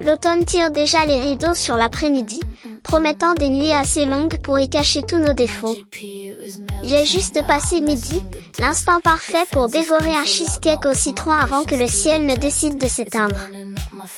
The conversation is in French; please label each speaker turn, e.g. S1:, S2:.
S1: L'automne tire déjà les rideaux sur l'après-midi, promettant des nuits assez longues pour y cacher tous nos défauts. J'ai juste passé midi, l'instant parfait pour dévorer un cheesecake au citron avant que le ciel ne décide de s'éteindre.